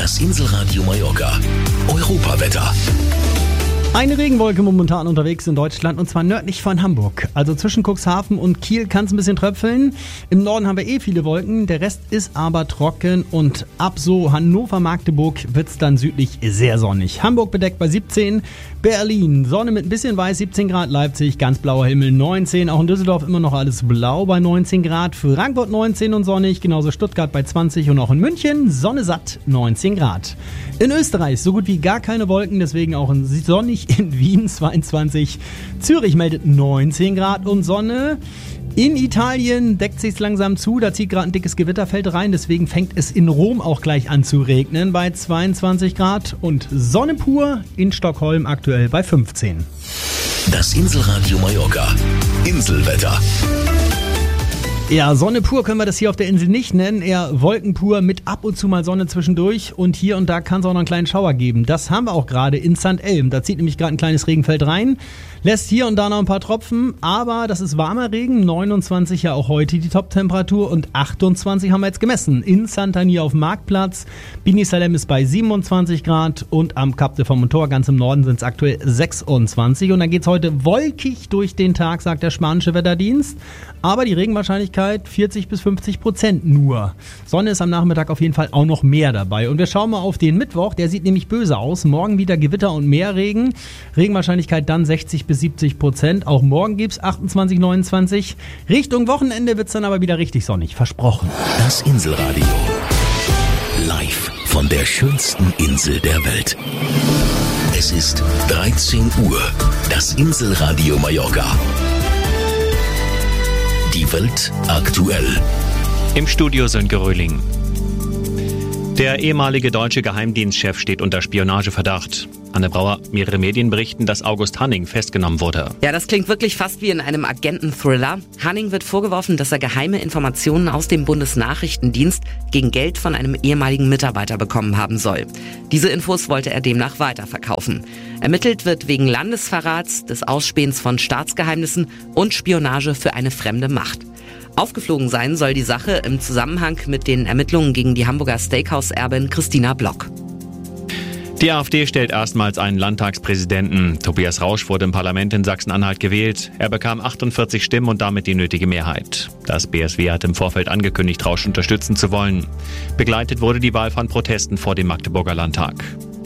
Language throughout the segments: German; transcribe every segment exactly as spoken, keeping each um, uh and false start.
Das Inselradio Mallorca. Europawetter. Eine Regenwolke momentan unterwegs in Deutschland und zwar nördlich von Hamburg. Also zwischen Cuxhaven und Kiel kann es ein bisschen tröpfeln. Im Norden haben wir eh viele Wolken, der Rest ist aber trocken und ab so Hannover-Magdeburg wird es dann südlich sehr sonnig. Hamburg bedeckt bei siebzehn, Berlin Sonne mit ein bisschen weiß, siebzehn Grad, Leipzig ganz blauer Himmel, neunzehn, auch in Düsseldorf immer noch alles blau bei neunzehn Grad, Frankfurt neunzehn und sonnig, genauso Stuttgart bei zwanzig und auch in München Sonne satt neunzehn Grad. In Österreich so gut wie gar keine Wolken, deswegen auch in sonnig in Wien zweiundzwanzig, Zürich meldet neunzehn Grad und Sonne. In Italien deckt sich's langsam zu, da zieht gerade ein dickes Gewitterfeld rein, deswegen fängt es in Rom auch gleich an zu regnen bei zweiundzwanzig Grad und Sonne pur in Stockholm aktuell bei fünfzehn. Das Inselradio Mallorca. Inselwetter. Ja, Sonne pur können wir das hier auf der Insel nicht nennen, eher Wolken pur mit ab und zu mal Sonne zwischendurch und hier und da kann es auch noch einen kleinen Schauer geben. Das haben wir auch gerade in Sankt Elm, da zieht nämlich gerade ein kleines Regenfeld rein, lässt hier und da noch ein paar Tropfen, aber das ist warmer Regen, neunundzwanzig ja auch heute die Top-Temperatur und achtundzwanzig haben wir jetzt gemessen. In Sant'Ania auf dem Marktplatz, Bini Salem ist bei siebenundzwanzig Grad und am Cap de Formentor ganz im Norden sind es aktuell sechsundzwanzig und dann geht es heute wolkig durch den Tag, sagt der spanische Wetterdienst, aber die Regenwahrscheinlichkeit vierzig bis fünfzig Prozent nur. Sonne ist am Nachmittag auf jeden Fall auch noch mehr dabei. Und wir schauen mal auf den Mittwoch, der sieht nämlich böse aus. Morgen wieder Gewitter und mehr Regen. Regenwahrscheinlichkeit dann sechzig bis siebzig Prozent. Auch morgen gibt es achtundzwanzig, neunundzwanzig. Richtung Wochenende wird es dann aber wieder richtig sonnig. Versprochen. Das Inselradio. Live von der schönsten Insel der Welt. Es ist dreizehn Uhr. Das Inselradio Mallorca. Die Welt aktuell. Im Studio Sönke Röhling. Der ehemalige deutsche Geheimdienstchef steht unter Spionageverdacht. Anne Brauer, mehrere Medien berichten, dass August Hanning festgenommen wurde. Ja, das klingt wirklich fast wie in einem Agenten-Thriller. Hanning wird vorgeworfen, dass er geheime Informationen aus dem Bundesnachrichtendienst gegen Geld von einem ehemaligen Mitarbeiter bekommen haben soll. Diese Infos wollte er demnach weiterverkaufen. Ermittelt wird wegen Landesverrats, des Ausspähens von Staatsgeheimnissen und Spionage für eine fremde Macht. Aufgeflogen sein soll die Sache im Zusammenhang mit den Ermittlungen gegen die Hamburger Steakhouse-Erbin Christina Block. Die AfD stellt erstmals einen Landtagspräsidenten. Tobias Rausch wurde im Parlament in Sachsen-Anhalt gewählt. Er bekam achtundvierzig Stimmen und damit die nötige Mehrheit. Das B S W hat im Vorfeld angekündigt, Rausch unterstützen zu wollen. Begleitet wurde die Wahl von Protesten vor dem Magdeburger Landtag.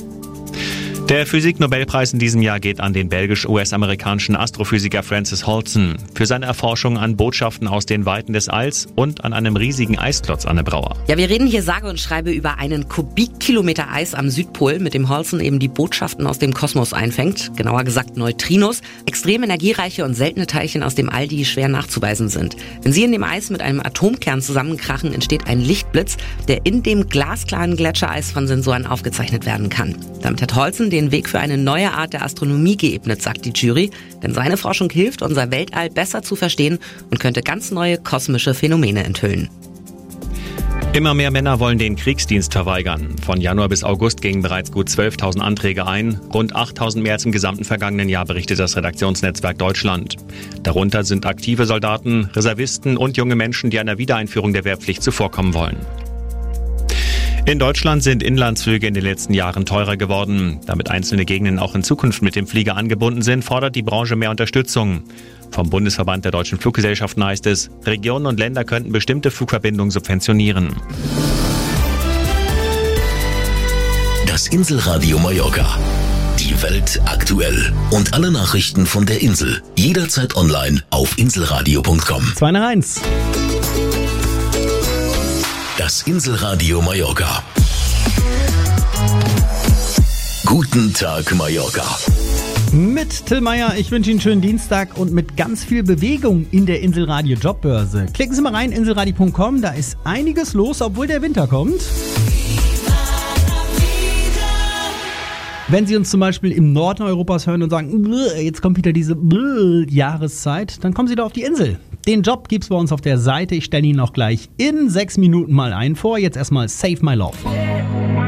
Der Physik-Nobelpreis in diesem Jahr geht an den belgisch-U S-amerikanischen Astrophysiker Francis Holton für seine Erforschung an Botschaften aus den Weiten des Alls und an einem riesigen Eisklotz, Anne Brauer. Ja, wir reden hier sage und schreibe über einen Kubikkilometer Eis am Südpol, mit dem Holton eben die Botschaften aus dem Kosmos einfängt, genauer gesagt Neutrinos, extrem energiereiche und seltene Teilchen aus dem All, die schwer nachzuweisen sind. Wenn sie in dem Eis mit einem Atomkern zusammenkrachen, entsteht ein Lichtblitz, der in dem glasklaren Gletschereis von Sensoren aufgezeichnet werden kann. Damit hat Holton den Weg für eine neue Art der Astronomie geebnet, sagt die Jury, denn seine Forschung hilft, unser Weltall besser zu verstehen und könnte ganz neue kosmische Phänomene enthüllen. Immer mehr Männer wollen den Kriegsdienst verweigern. Von Januar bis August gingen bereits gut zwölftausend Anträge ein. Rund achttausend mehr als im gesamten vergangenen Jahr, berichtet das Redaktionsnetzwerk Deutschland. Darunter sind aktive Soldaten, Reservisten und junge Menschen, die einer Wiedereinführung der Wehrpflicht zuvorkommen wollen. In Deutschland sind Inlandsflüge in den letzten Jahren teurer geworden. Damit einzelne Gegenden auch in Zukunft mit dem Flieger angebunden sind, fordert die Branche mehr Unterstützung. Vom Bundesverband der deutschen Fluggesellschaften heißt es, Regionen und Länder könnten bestimmte Flugverbindungen subventionieren. Das Inselradio Mallorca. Die Welt aktuell. Und alle Nachrichten von der Insel. Jederzeit online auf inselradio punkt com. zwei nach eins. Das Inselradio Mallorca. Guten Tag, Mallorca. Mit Till Meyer, ich wünsche Ihnen einen schönen Dienstag und mit ganz viel Bewegung in der Inselradio Jobbörse. Klicken Sie mal rein, inselradio punkt com, da ist einiges los, obwohl der Winter kommt. Wenn Sie uns zum Beispiel im Norden Europas hören und sagen, jetzt kommt wieder diese Jahreszeit, dann kommen Sie doch auf die Insel. Den Job gibt's bei uns auf der Seite. Ich stelle ihn auch gleich in sechs Minuten mal ein vor. Jetzt erstmal Save My Love.